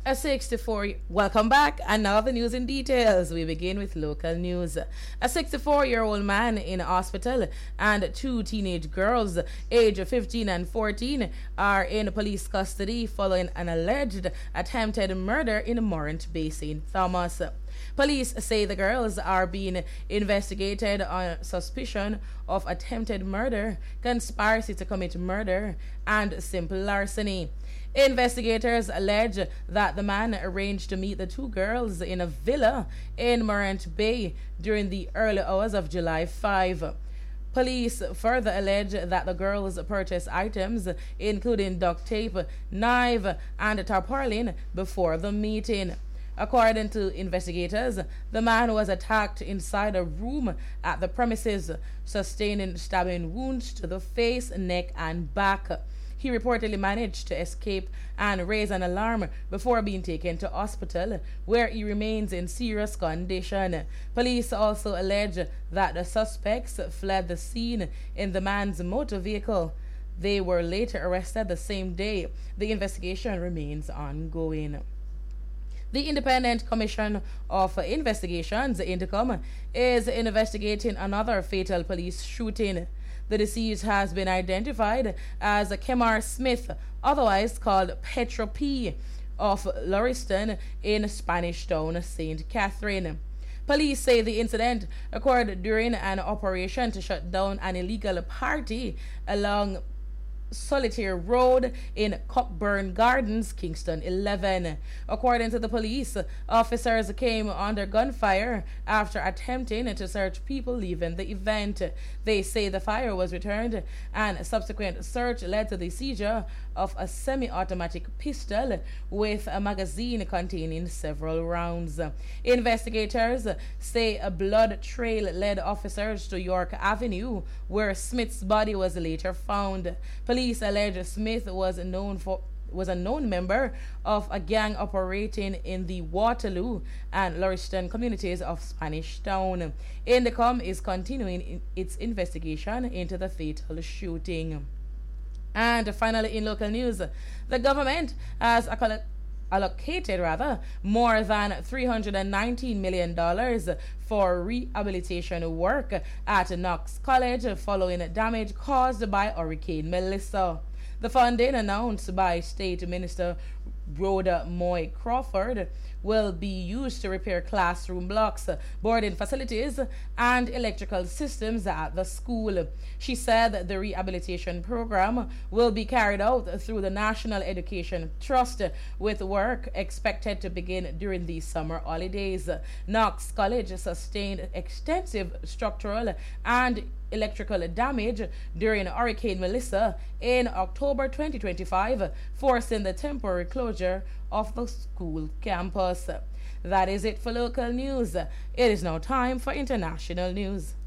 A 64. Welcome back, and now the news in details. We begin with local news. A 64-year-old man in hospital and two teenage girls, aged 15 and 14, are in police custody following an alleged attempted murder in Morant Bay, St. Thomas. Police say the girls are being investigated on suspicion of attempted murder, conspiracy to commit murder, and simple larceny. Investigators allege that the man arranged to meet the two girls in a villa in Morant Bay during the early hours of July 5. Police further allege that the girls purchased items including duct tape, knife, and tarpaulin before the meeting. According to investigators, the man was attacked inside a room at the premises, sustaining stabbing wounds to the face, neck, and back. He reportedly managed to escape and raise an alarm before being taken to hospital, where he remains in serious condition. Police also allege that the suspects fled the scene in the man's motor vehicle. They were later arrested the same day. The investigation remains ongoing. The Independent Commission of Investigations, INDECOM, is investigating another fatal police shooting. The deceased has been identified as Kemar Smith, otherwise called Petro P, of Lauriston in Spanish Town, St. Catherine. Police say the incident occurred during an operation to shut down an illegal party along Solitaire Road in Cockburn Gardens, Kingston 11. According to the police, officers came under gunfire after attempting to search people leaving the event. They say the fire was returned and subsequent search led to the seizure of a semi-automatic pistol with a magazine containing several rounds. Investigators say a blood trail led officers to York Avenue, where Smith's body was later found. Police allege Smith was a known member of a gang operating in the Waterloo and Lauriston communities of Spanish Town. INDECOM is continuing its investigation into the fatal shooting. And finally, in local news, the government has allocated more than $319 million for rehabilitation work at Knox College following damage caused by Hurricane Melissa. The funding, announced by State Minister Rhoda Moy Crawford, will be used to repair classroom blocks, boarding facilities, and electrical systems at the school. She said the rehabilitation program will be carried out through the National Education Trust, with work expected to begin during the summer holidays. Knox College sustained extensive structural and electrical damage during Hurricane Melissa in October 2025, forcing the temporary closure of the school campus. That is it for local news. It is now time for international news.